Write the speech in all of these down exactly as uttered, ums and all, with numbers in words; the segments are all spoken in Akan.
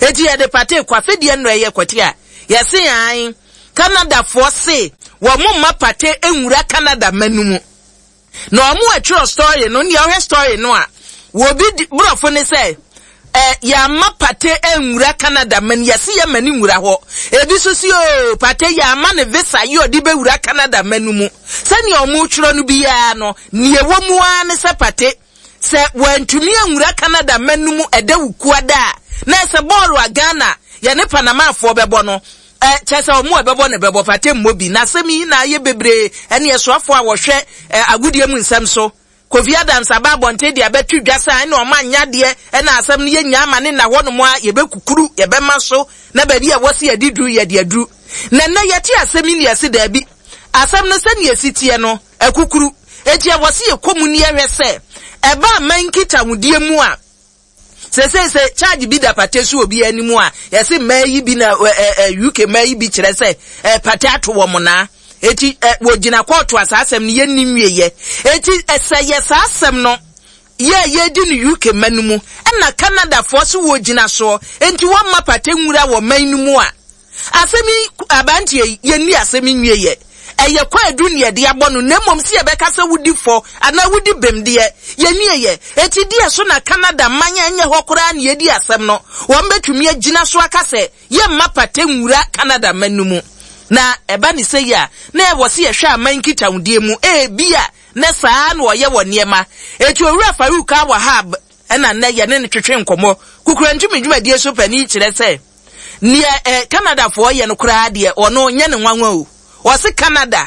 eti ye de pate kwa fedie no ye kwatia yesi an Canada for say wo mo ma pate enwura Canada manumu na omo a true story no ne o story no a wo bi brofo ne say eh ya ma pate enwura Canada man yesi ya mani nwura ho ebi so si o pate ya ma ne visa yo di be wura Canada manumu sani omo tworo no bi ya no ne ewo mu an se pate se wantumi enwura Canada manumu ede wukuada na se ball wa Ghana ya ne Panama afo bebo no eh chese omo ebebo ne bebo pate mmobi na semi na ye bebre ene yesoafo a wo hwe agudie mu nsem so Kofi Adams ababonte dia betu dwasa ene o manya de ene asem ne yenya amane na wono mo a ye bekukuru ye be maso na ba bi a wose ye didu ye de adu na na yeti asem ni yesi da bi asem no se ne yesitie no ekukuru eti a wose ye komuni ye hwese eba mankita wudie mu a se se se charge bi da patesu obi animu a yesi mayi bi na U K mayi bi kire se pate ato wo mo na eti wo gina court asasem ne yenimwie ye eti eseye sasem no ye ye di no U K manumu na Canada for so wo gina so enti wo ma pate nwura wo manumu a asemi abantie ye ni asemi nwie ye eye kwa adunia de abono na mom si ebeka se wudi fo ana wudi bemde ye nie ye eti die so na Canada manya enye hokora na ye di asem no wo mbetumi agina so aka se ye ma pate nwura Canada manumu na eba ni se ya na e wo se ye hwe amankita wudie mu e bia na saa na wo ye wo niema eti owura Farouk Awahab ena na ye ne twetwe nkomo kukura ntumi dwumadie so pani kire se ne eh, Canada fo ye no kura de ono nye ne nwanwa o wasi Canada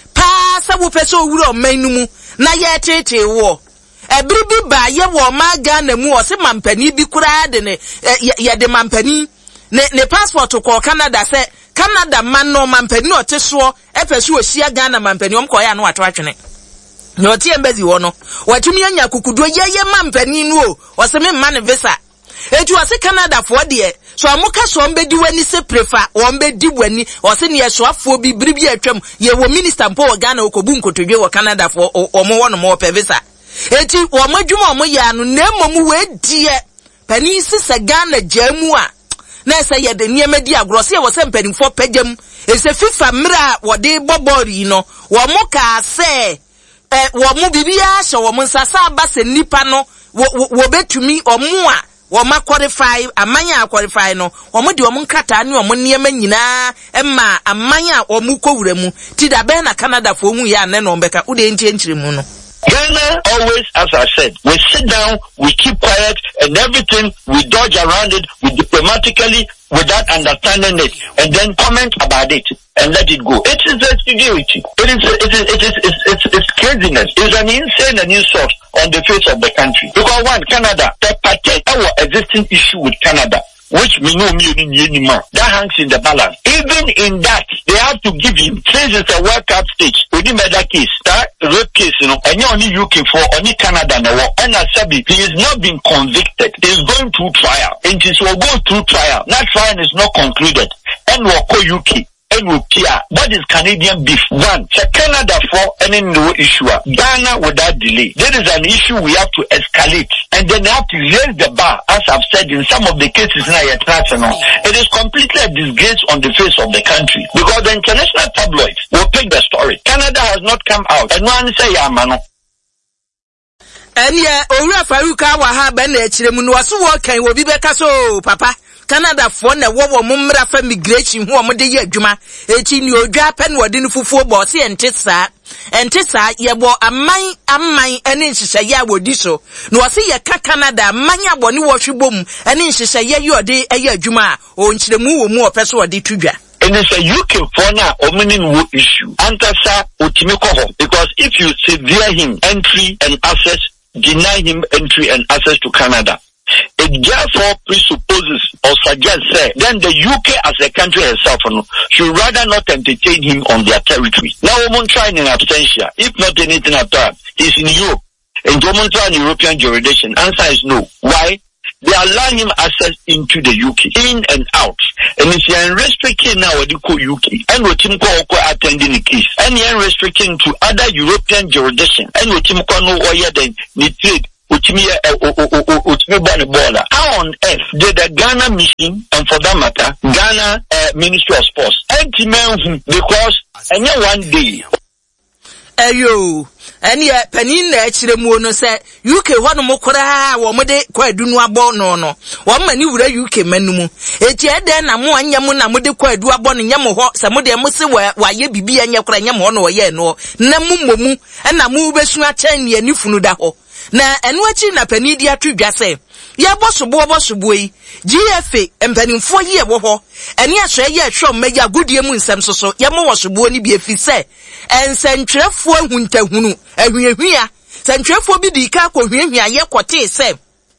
pa sa wo pese owura omanumu na ye tete wo ebribi ba ye wo ma Ghana mu wasi mampani bi kura de ne ye de mampani ne ne passport ko Canada se Canada man no mampani o teso e pese o sia Ghana mampani om ko ya no wato atwene ne oti embassy wo no watumi anya kukudo ye ye mampani no o wasi me man visa eju wasi Canada for de so amuka so mbedi wani se prefer o mbedi wani o se ne yeso afo bi bribi atwam ye wo minister mpo Ghana okobu nkotodwe wo Canada for omo wono mo pe visa eti wo madwuma omo ya no na emom we die pani sisa Ghana jamu a na se ye de niema di agrose ye wo se mpanimfo pagam e se FIFA mra wo de bobori no wo mo ka se eh wo mo bibia hye wo mo nsasa aba se nipa no wo betumi omo a wo ma qualify amanya qualify no wo mo de wo nkata ne wo mo niema nyina emma amanya wo mo kowura mu ti da be na Canada fo mu ya ne no mbeka wo de ntienchire mu no. Ghana always, as I said, we sit down, we keep quiet, and everything we dodge around it, we diplomatically, without understanding it, and then comment about it and let it go. It is a stupidity. It is, it is, it is, it's, it's, it's craziness. It's an insane and insult on the face of the country. Because one, Canada, the particular existing issue with Canada, which we know me anymore, that hangs in the balance. Even in that, they have to give him, since it's a World Cup stage, within that case, that rape case, you know, and you're only U K for, only Canada, no, and Asabi, he is not being convicted. He is going through trial. And he will go through trial. That trial is not concluded. And we'll call U K. And we'll care. What is Canadian beef? One, so Canada for any no issue. Ghana without delay. There is an issue we have to escalate. And then they have to raise the bar, as I've said in some of the cases now yet national. It is completely a disgrace on the face of the country. Because the international tabloids will pick the story. Canada has not come out. And one say, yeah, man. And yeah, Owura Farouk Awahab na echire mu no waso wo kan wo bi beka so papa Canada for na wo wo mumra fa migration ho mo de ye adwuma echi ni odwa pa na wode no fufuo bo se entesa entesa ye bo aman aman ene nhihye ya wodi so no wase ye ka Canada amanya bo ne wo hwebom ene nhihye ye ye ode eye adwuma o nkyiremu wo mu opeso ode tudwa. And it's a U K for now, ominin issue. Antasa utimikoho. Because if you severe him entry and access, deny him entry and access to Canada, it therefore presupposes or suggests that then the U K as a country itself should rather not entertain him on their territory. Now we're trying in absentia. If not anything at all, he's in Europe. And we're trying European jurisdiction. Answer is no. Why? They allow him access into the U K, in and out. And if you're restricting now what you call U K, and what him call attending the case, and you're restricting to other European jurisdictions, and what him call no higher than the trade utimi utimi bani bola. How on earth did the Ghana mission, and for that matter, Ghana uh, Ministry of Sports, because any one day. Ayo, any penin na chire mu no say U K ho no mokora wo mode kwadu nu abo no no wo mani wura U K manumu echi ede na mo anyam na mode kwadu abo no nyam ho se mode mo se wa ye bibi anya kora nyam ho no wo ye no na mu momu na mu besu acha ne anifunu da ho na enu achi na pani di atudwa se ya bosobo bosobo yi G F A empanimfo ye wo ho eni aso ye hwe omagya godie mu nsem soso ye mo wosobo ni bi efi se ensentwerefo ahuntahunu ahwiehwia sentwerefo bi di ka kohwiehwia ye kote se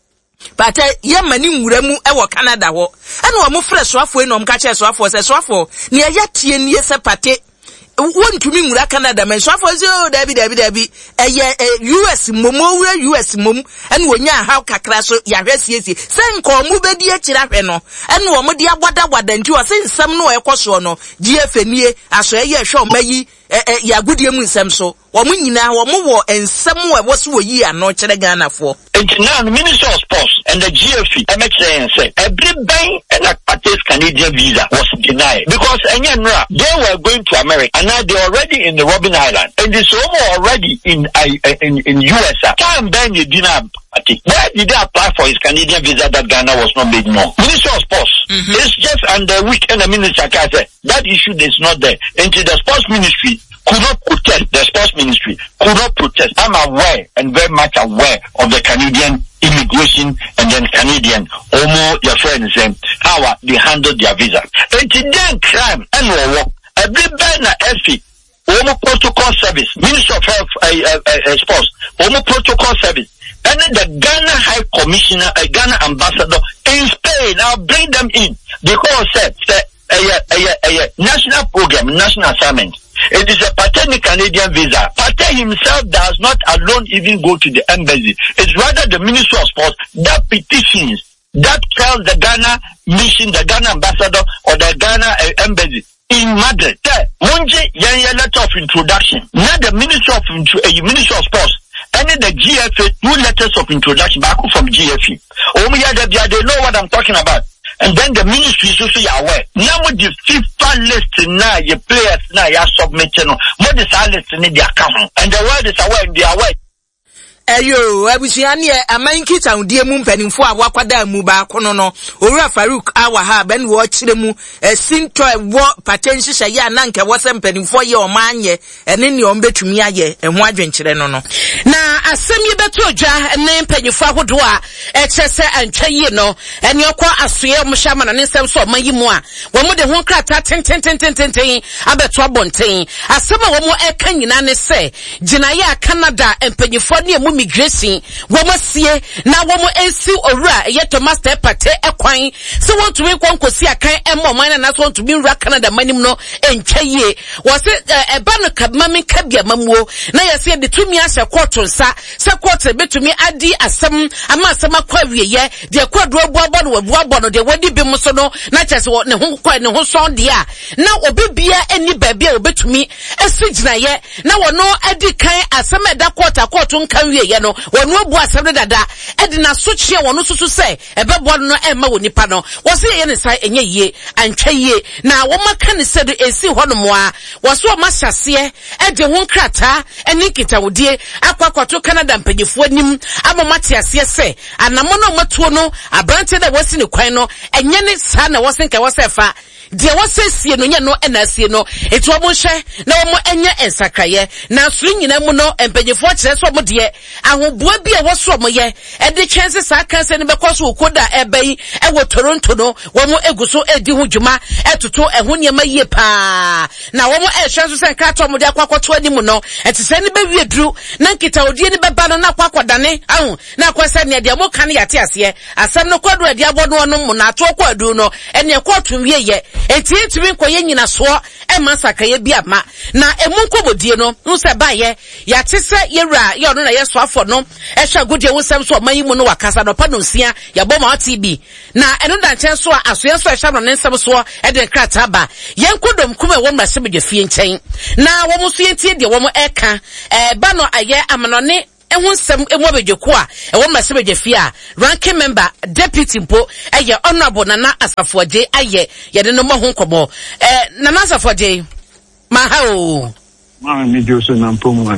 but ye mani nwura mu e wo Canada ho ena wo mo fresh afo e no mka che so afo se so afo ne ya tie nie se pate wontumi nwura Canada men so afo se o dabi dabi dabi eye U S momo wura U S mom ena wonya ha kakra so ya hwesiesie se nko mu bedi akira hwe no ena wo mo de agbada wada nti wo se nsem no e koso no G F nie aso eye hwe o mayi ya godie mu nsem so wo mo nyina wo mo wo ensem wo wo so wo yi ano kire Ghana fo. Now, the Minister of Sports and the G F E, M X A N said, every bank and a Pate's Canadian visa was denied because they were going to America and now they're already in the Robben Island and it's already in in in U S A. Can't ban you dinner. Where did they apply for his Canadian visa that Ghana was not made known? Minister of Sports, mm-hmm. It's just under week and the minister said that issue is not there. Until the sports ministry could not protest, the sports ministry could not protest. I'm aware and very much aware of the Canadian immigration and then Canadian Omo, your friends, and how they handle their visa. Until then crime and war, every banner F I, Omo Protocol Service, Minister of Health, uh, uh, uh, Sports, Omo Protocol Service, and then the Ghana High Commissioner, a uh, Ghana Ambassador in Spain. I'll bring them in because uh, the uh, uh, uh, uh, national program, national assignment. It is a Pate's Canadian visa. Pate himself does not alone even go to the embassy. It's rather the Ministry of Sports that petitions, that tells the Ghana mission, the Ghana ambassador or the Ghana uh, embassy in Madrid. Munje yanya letter of introduction. Not the Ministry of uh, Ministry of Sports. And the G F A, two letters of introduction back from G F A. Oh, they know what I'm talking about. And then the ministry is also aware. Now with the FIFA list now, your players now, you are submitting. What is our list in their account? And the world is aware, they are aware. Eyo abusiani amanki taudie mu mpanimfo a wakwada mu ba kono no Owura Farouk awa ha ben wo kire mu sinto wo patensi hye ya na nke wo se mpanimfo ye o manye ene ne o mbetumi aye eho adwenkire no no na asem ye beto dwa ne mpanimfo ahodo a ekese antwaye no ene okọ asoye mo hya na ne nsem so mayi mu a wo mo de ho krata tententententen abeto abonten asem a wo mo eka nyina ne se ginaye a Canada mpanimfo ne immigration womasie na womo ensi owura ye Thomas Pate ekwan se wontumi konkosi akan emo man na so wontumi nra Canada manim no entwaye wo se eba no kabmami kabia mamuo na yese de tumi ahye court nsa se court betumi adi asem ama asem akwawie ye de kwado abuabo no wabuabo no de wadi bi mu so no na kyese ne ho kwa ne ho son de a na obibia eni baabia obetumi esigina ye na wono adi kan asem eda court court nkan ye no wonu abu asem dada edi na so chie wonu susu se ebebo no ema woni pa no wo se ye ne sai enye yie antwa yie na wo maka ne se do esi hono mo a wo so ma hyase edi ho nkrata eni kitawodie akwakwato Canada mpanyefo anim amamate ase se anamo no matuo no abrante da wasi ne kwan no enye ne sa na wo se nka wo se fa de wasesie no nya no enasie no etu omo hye na omo enye ensakraye na suru nyina mu no empanyefo kire so omo de ahoboa bi a woso omo ye e de twense sa kanse ne bekoso okoda ebai e wo Toronto no womo eguso edi ho dwuma etoto eho niam yie pa na womo e hye so se nka to omo de akwakoto anim no etese ne be wiedru na nkita odie ne beba no na akwakodane ahu na akwasa ne de mo kan yate ase asem no kwado ade abono no mu na ato kwadu no ene kwatu wie ye enti etimi nkoye nyina so e masakaye bi ama na emu nkobodie no nse baye ya tese yewra ye ono na ye so afo no e hwa godie wosem so mayi mu no wakasa no pa no nsia ya boma T B na eno da nchen so asoye so e hwa no nsem so e de krata ba ye nkodom kuma wo mrasem de fie nchen na wo muso yentie de wo mo eka e ba no aye amanone ehun sem enwo bedweko a ewo masebeje fie a ranking member deputy mpo eye honorable Nana Asafoje aye ye de no mo ho nkomo eh Nana Asafoje ma ha o ma me dio so na mpo mu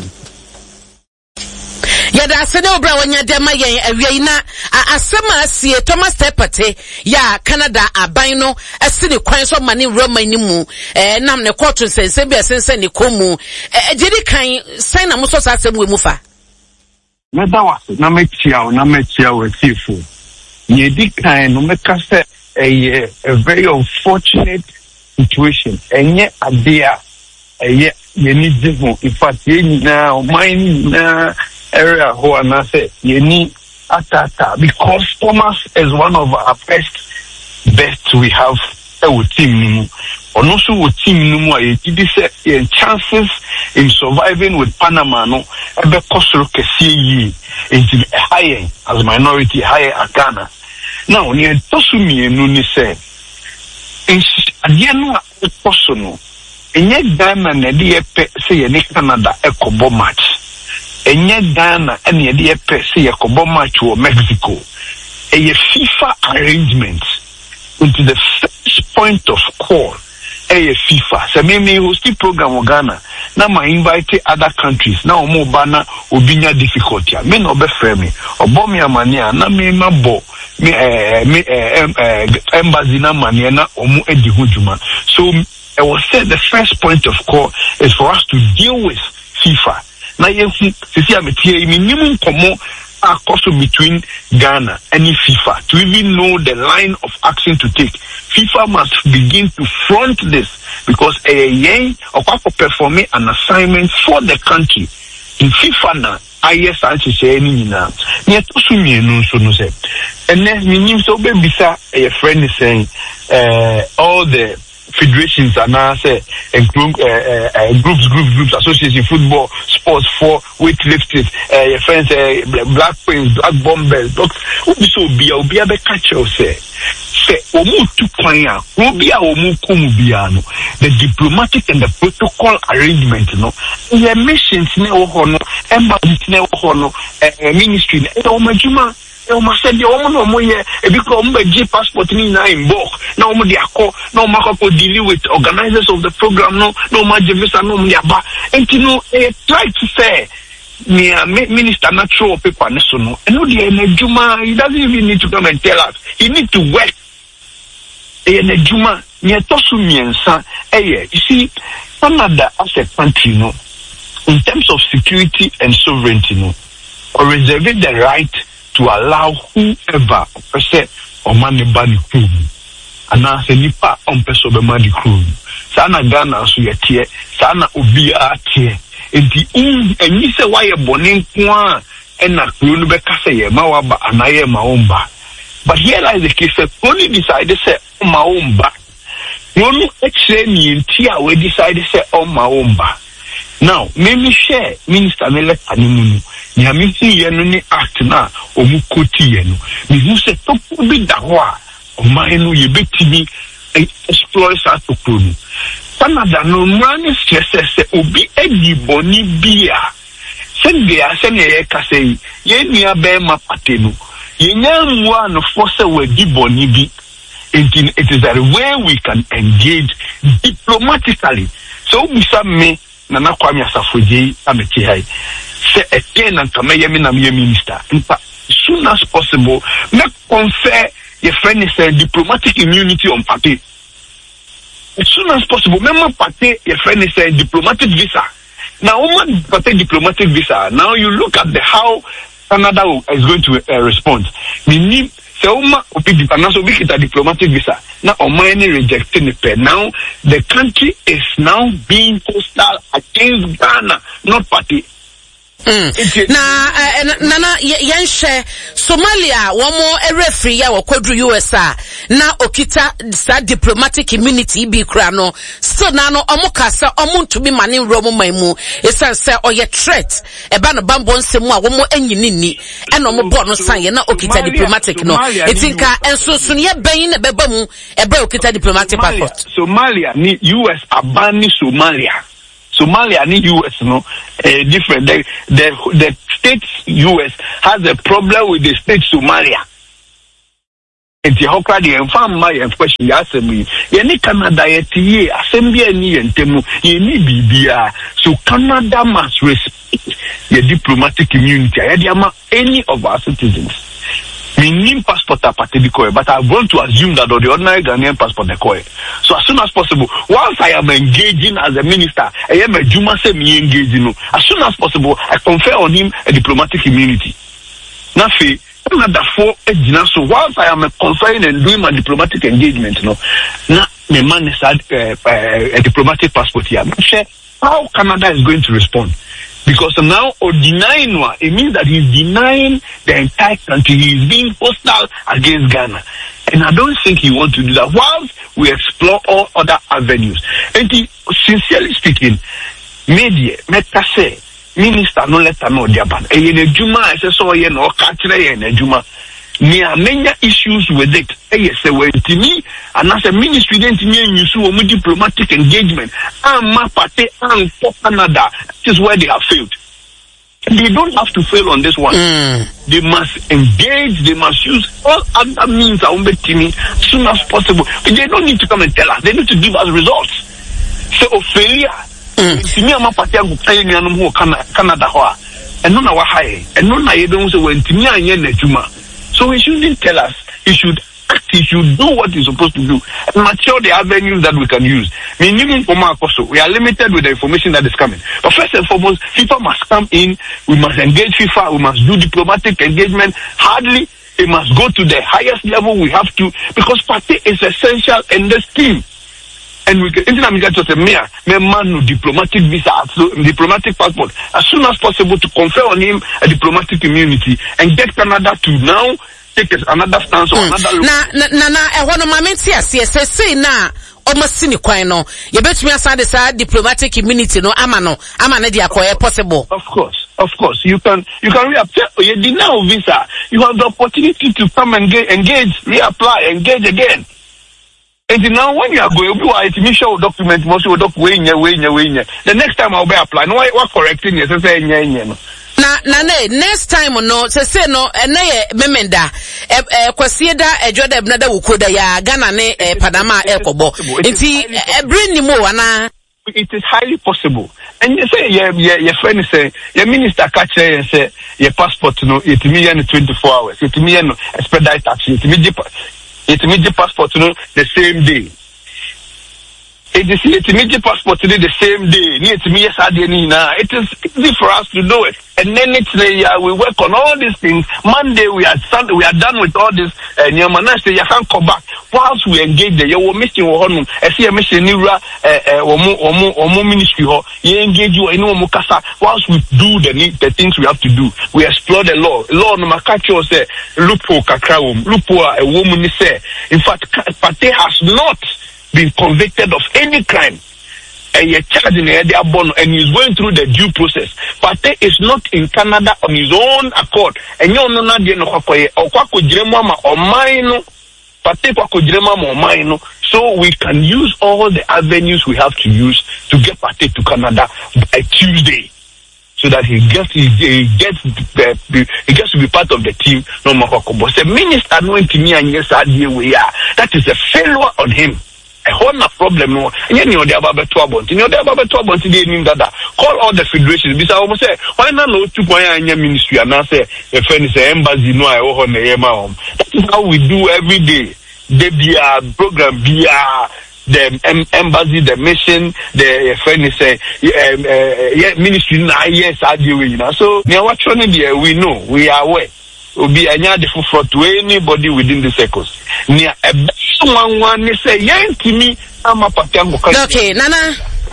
yada asede obra wanya de ma yen awie na asema asie Thomas Tepate ya Canada aban no asine kwan so mane Roma ni mu eh nam ne court nsense bia sense ne komu eh jedi kan sign na muso asem we mu fa me da wa na me tia o na me tia o tifo ye di kan no me ka se a, a very unfortunate situation enye adea eye ye ni divo in fact ye ni na o mine na area who are not say you need atata because Thomas is one of our best best we have a team or no so team no more it chances in surviving with Panama no ebe kosoro kesi yi into higher as minority higher at Ghana now near tosumi no ni say in adiano personal enye Ghana na de pe say ne Canada ekobo match enye Ghana and ye de pe say yakobo match wo Mexico a FIFA arrangement into the first point of call a FIFA so me me host program wo Ghana na ma invite other countries na omo bana obinya difficulty me no be frame me obo me amania na me mabo me eh me eh embassy na mania na omo edi hujuma so I was said the first point of call is for us to deal with FIFA. Now you see, see, I'm here. Minimum common are also between Ghana and FIFA to even know the line of action to take. FIFA must begin to front this because a yen or performing an assignment for the country in FIFA now. I yes, I say any now. Yet also me no so no say. And then minimum so baby sir, a friend is saying, uh, all the federations are now say and group, uh, uh, groups, groups, groups, association, football, sports for weightlifters, uh, your friends, uh, Black Queens, Black Bombers, dogs. Who be so be a be a be catch you say say omu tu kwanya, who be a omu kumubiano. The diplomatic and the protocol arrangement, no. Your missions ne ohono, embassies ne ohono, ministry ne omajuma. You must say the woman no more here because we G passport ni na in bulk. Now we dey call, now we go deal with organizers of the program. No, no we visa, no we aba. And you know, they try to say, me minister not show paper ne so no. And no the Nejuma, he doesn't even need to come and tell us. He need to work. Eh Nejuma, ni atosu miensa. Eh, you see, Canada as a country, no, in terms of security and sovereignty, no, or reserving the right to allow whoever person or money body crew and now say nipa on person be money crew sana Ghana so yetie sana obi atie enti um enyi se why bone kwa e na crew no be ka say ye ma wa ba anaye ma omba but here lies the case that only decide say ma omba no no extra ni enti a we decide say o ma omba. Now, maybe share minister ne let animunu. Ni amisi yenu ni act na omu koti yenu. Mi huse topu bi dawa. Oma yenu yebeti mi explore sa tokunu. Canada no mwani stress se obi edi boni biya. Sende ya sene ye kase ye ni abe mapatenu. Ye nyamwa no force we di boni bi. It is a way we can engage diplomatically. So we me Nana Kwame Asafoje ameti hai say again and come yemi na me minister as soon as possible make confer your friend is a diplomatic immunity on party as soon as possible make party your friend is a diplomatic visa now woman party diplomatic visa now you look at the how Canada is going to uh, respond we need so uma obi so big diplomatic visa now Omani rejecting the now the country is now being hostile against Ghana, not party. Mm. Na nana yenshe Somalia wamo a referee ya wakwadru U S A na okita sa diplomatic immunity bi krano still nano omukasa omuntumi mane romo maimu esan se oye threat eba no bambo nsemu a womo anyini ni eno mo bo no san ye na okita diplomatic no etinka ensonson ye ben na beba mu eba okita diplomatic passport. Somalia ni U S abani Somalia Somalia and U S no uh, different. The the the state U S has a problem with the state Somalia. And the Hokra the infam my question assembly. Any Canada yet ye assembly any and temu ye need be so Canada must respect the diplomatic immunity. Any of our citizens. Meaning passport apatibikoe, but I want to assume that the ordinary Ghanaian passport decoy. So as soon as possible, once I am engaging as a minister, I am a Juma say me engaging. As soon as possible, I confer on him a diplomatic immunity. Nafi. So once I am conferring and doing my diplomatic engagement, no, now my man is had uh, uh, a diplomatic passport here. How Canada is going to respond? Because now, or denying one, it means that he's denying the entire country. He's being hostile against Ghana, and I don't think he wants to do that. Whilst we explore all other avenues, and he, sincerely speaking, media, meta say. Minister no letter no diaban. E yene juma ese so ye no kachire yene juma. Ni amenya issues with it. E yese we ntimi anase ministry dey ntimi enyusu o mu diplomatic engagement. Amma party an for Canada. This is where they have failed. They don't have to fail on this one. Mm. They must engage, they must use all other means as soon as possible. They don't need to come and tell us. They need to give us results. So failure Simi ama party go pay ni anum ho Canada ho a eno na wa hae eno na ye be so wantimi anye na adwuma. So he shouldn't tell us. He should act. He should do what he's supposed to do and mature the avenues that we can use. Meaning for we are limited with the information that is coming. But first and foremost, FIFA must come in. We must engage FIFA. We must do diplomatic engagement. Hardly it must go to the highest level we have to, because party is essential in this team. And we can, just a mere, mere man with diplomatic visa, so diplomatic passport, as soon as possible to confer on him a diplomatic immunity and get Canada to now take another stance or mm. another. Na na na na. I want to mamenti as yes say na almost sini kwa no. You bet me aside the diplomatic immunity no amano amane di akoye possible. Of course, of course, you can you can reapply. You deny visa. You have the opportunity to come and get, engage, reapply, engage again. And now when you are going, you are to show document, most of the way, way, way, the next time I'll be applying. No, what correcting you? Say, na na ne next time no se say no na ye memenda e kwasieda ejoda ebnada wukoda ya Ghana ne Panama ekobo nti bring ni mo wana. It is highly possible. And you say your your friend say your minister catch say say your passport no it me in twenty-four hours, it me no expedite tax, it me it me passport no the same day. It is it me passport today the same day. It is easy for us to do it. And then it's uh, we work on all these things. Monday we are we are done with all this. And your man say you can't come back. Whilst we engage there, you will miss your home. I see a mission nira omo omo omo ministry ho. You engage you in omo kasa. Whilst we do the the things we have to do, we explore the law. Law no makacho say lupo kakrawum lupo a woman say. In fact, Pate has not been convicted of any crime. And you're charged in the and he's going through the due process. Pate is not in Canada on his own accord. And you know not the so we can use all the avenues we have to use to get Pate to Canada by Tuesday, so that he gets he, he gets the, he gets to be part of the team. No more combo. The minister knowing to me and yes, we are. That is a failure on him. A whole problem no. And you know they about trouble. You know they about trouble today. That call all the federations. Because I almost say why not no two point in your ministry and I say a friend say embassy no I own the home. That is how we do every day. They be a program be a the em embassy, the mission, the friend is say um, uh, yeah ministry na yes I do you know. So now what trying there we know we are aware. Will be a nyade for to anybody within the circles. Near a one one say yen to me I'm a patango. Okay, Nana.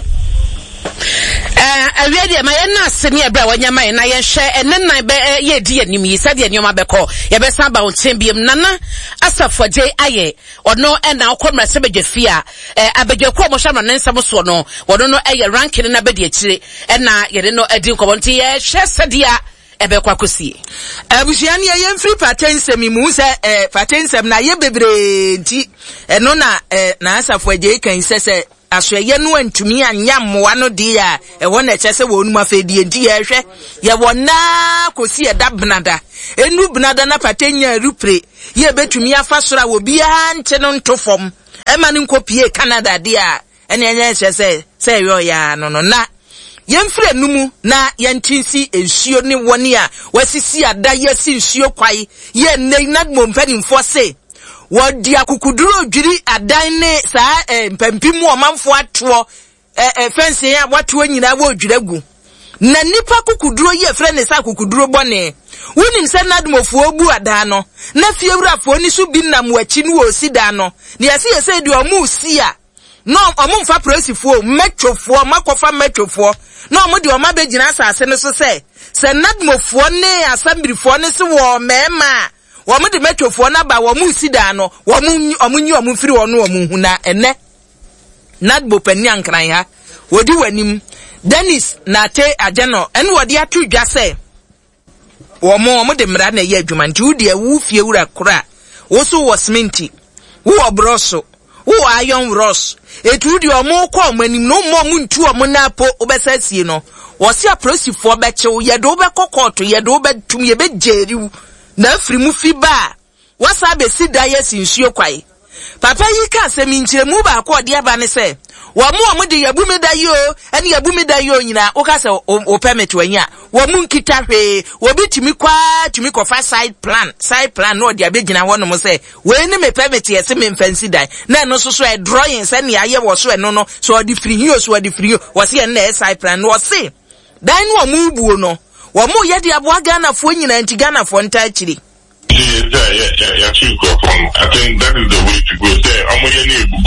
Uh, I read my na senior bra when yama na yen share and then I be ye dear nimi said ye nyoma beko ye be samba on tembium nana asa for J aye or no and now come sebeje fia eh abeje ko mo shama nan sam so no wo no eh ranking na be de chire and na ye no edin ko bonti ye share sadia ebe kwa kosi abusiani ye mfiri patensem mu se eh patensem na ye bebre nti eno na eh na asafo agye kan se se asoye no antumi anya mmoa no de a e wona kyese wo numa fedie nti ye hwe ye wona kosi eda benada enu benada na patenya rupre ye betumi afa sora wo bia nte no ntofom e ma ne nkopie Canada de a ene enya kyese se yo ya no no na yemfre numu na yentinsi ensuo ne woni a wasisi ada yesi nsuo kwai ye nei na mompanimfo se wodi akukuduro dwiri adan ne saa mpampimu omanfo ato eh fence ya wato nyina wo dwiragu na nipa kukuduro ye fre ne sa kukuduro bone wonim se nadmofo obu adan no na fiewrafo ni so bi nam wachi no osi dan no ne yesi yesi de omu si a no omu mfa prosifo metwofo makofa metwofo no omu de oma begina asase ne so se se nadmofo ne asambirifo ne se wo mema womu de metwofo na ba womu si dan no womu omunyi omu firi wono omu huna ene nadbo pani ankran ha wodi wanim Dennis na te ajeno en wodi atu dwa se womu omu de mra na ye adwuma nti wudi ewu fie wura kora wo so wo sminti wo obroso wo ayon ross etu di omu ko omanim no mo mu ntu omu na po obesasie no wo se aprosifo be chew ye do be kokoto ye do be tum ye be jeriu na afiri mu fi ba wasa be sida yesi nsuo kwai papa yi ka se mi nkyeremu ba ko de aba ne se wo mu omu de yabumi da yo ene yabumi da yo nyina wo ka se o permit wanya wo mu nkita hwe wo bitimi kwa tumi ko fa side plan side plan no de abegina wono mo se we ne me permit yesi me fancy dan na no so so e drawing se ne aye wo so e no no so di free hiyo so di free wo se na side plan no se dan no mu buo no wo mu ye de aboa Ghana fo nyina nti Ghana fo nta akiri. Yeah, yeah, yeah, yeah, from. I think that is the way to go. Say, I'm going to go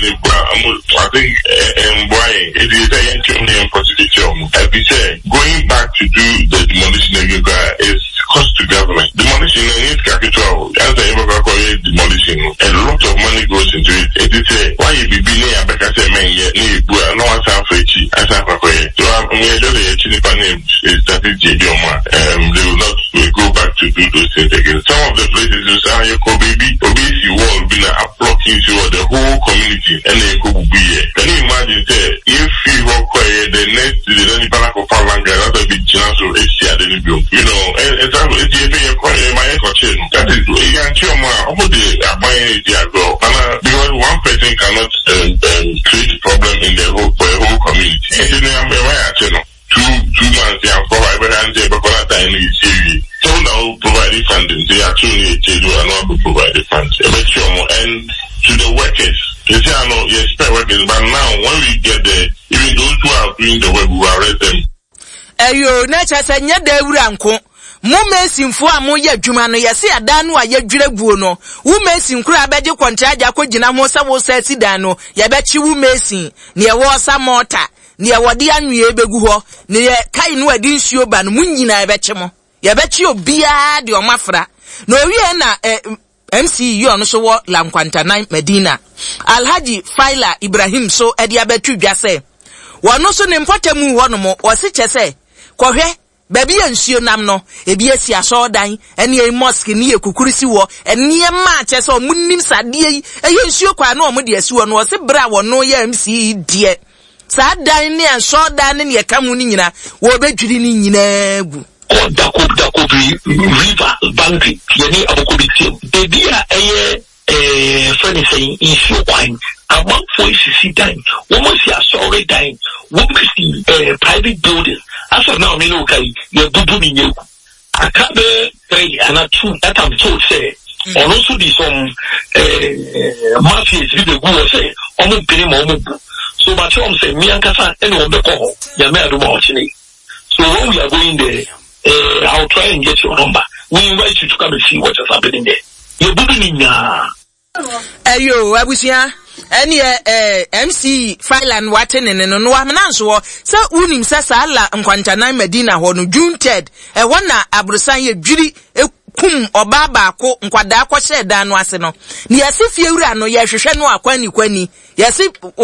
I think, um, why it is a young possibility. As we say, going back to do the demolition is cost to government. Demolition is capital. As I ever call it demolition, a lot of money goes into it. It is a why you be being a back as a man yet, no one's half a cheat as I have a so I'm going to say, Chinipa name is that is J D Oma. Um, they will not go back to do those things again. Some of the places you say, you could be obviously wall be like blocking to the whole community and they could be here. Can you imagine say if you walk quiet the next to the any banana of Palanga, that's a big chance of H C at any bill. You know, and example if you pay my question, that is a young children over the buying it go. Because one person cannot um, um, create a problem in the whole for a whole community. And then I'm a two two months yeah, provide and say but time is serious. So now provide funding. They actually they do not provide the funds. And to the workers, they say I know you expect workers, but now when we get there, even those who are doing the work, we arrest them. Eyo na cha sa nya da wura nko mo mesinfo a mo ya dwuma no yesi adan no a ya dwiraguo no wo mesin kura abeje kontraja akogina mo sa wo sa si dan no ya bechi wo mesin ne wo sa mota ne wode anwie begu ho ne kai no adi nsuo ba no munyina ya bechi mo ya bechi obia de o mafra na owie na eh, M C U no so wo Lankwanta nine Medina Alhaji Faila Ibrahim so edi abetu dwa se wono so ne mpotemu ho no mo o se chese kohwe baby ensuo nam no ebi esi aso dan ene e mosque ne ekukurisi wo ene ma chese o munnim sade yi e ensuo kwa na o mo de asuo no o se bra wono ye M C die sa dan ne aso dan ne ye kamu ni nyina wo bedwiri ni nyina gu Dako Dako river boundary yani abokobi team baby a eye eh friend saying issue wine among voices see time woman see sorry time woman see eh private building as of now me no kai you bubu ni nyeku akabe three and two that I'm told say on also the some eh mafias with the go say omo pere mo omo so but you say me ankasa ene wo be ko ya me ado mo chine so when we are going there Uh, I'll try and get your number. We invite you to come and see what is happening there. You're building in Ayo, abusia. Any eh M C Filan Waten and no no amnanso. So unim sasa la Lankwanta nine Medina ho no June third. E wana abrusan ye dwiri e kum oba baako nkwada akọ hye dan no ase no. Ne yasi fiewura no ye hwehwe no akwani kwani. Yasi